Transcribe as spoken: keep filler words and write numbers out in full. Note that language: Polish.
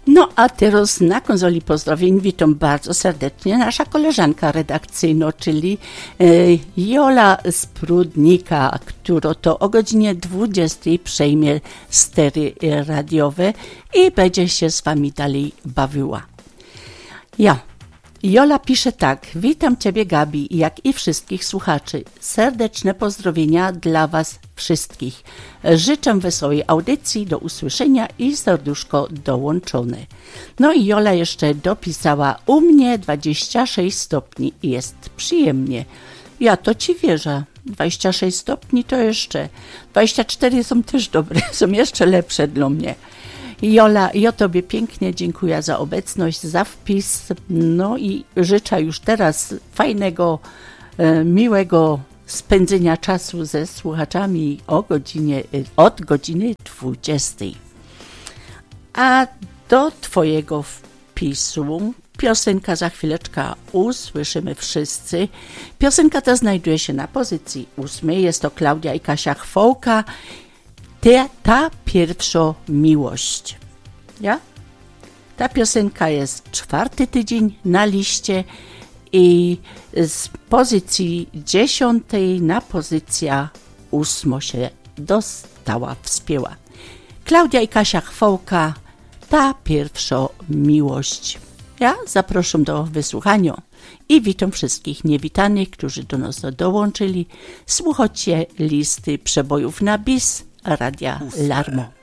No a teraz na konsoli pozdrowień witam bardzo serdecznie nasza koleżanka redakcyjna, czyli e, Jola Sprudnika, która to o godzinie dwudziestej przejmie stery radiowe i będzie się z wami dalej bawiła. Ja. Jola pisze tak: witam Ciebie, Gabi, jak i wszystkich słuchaczy. Serdeczne pozdrowienia dla Was wszystkich. Życzę wesołej audycji, do usłyszenia i serduszko dołączone. No i Jola jeszcze dopisała: u mnie dwadzieścia sześć stopni i jest przyjemnie. Ja to Ci wierzę. dwadzieścia sześć stopni to jeszcze. dwadzieścia cztery są też dobre, są jeszcze lepsze dla mnie. Jola, ja Tobie pięknie dziękuję za obecność, za wpis, no i życzę już teraz fajnego, e, miłego spędzenia czasu ze słuchaczami o godzinie, od godziny dwudziestej. A do Twojego wpisu piosenka za chwileczkę usłyszymy wszyscy. Piosenka ta znajduje się na pozycji ósmej, jest to Klaudia i Kasia Chwołka. Ta, ta pierwsza miłość. Ja? Ta piosenka jest czwarty tydzień na liście i z pozycji dziesiątej na pozycja ósmą się dostała, wspięła. Klaudia i Kasia Chwołka, ta pierwsza miłość. Ja zapraszam do wysłuchania i witam wszystkich niewitanych, którzy do nas dołączyli. Słuchajcie listy przebojów na bis Radia Larmo.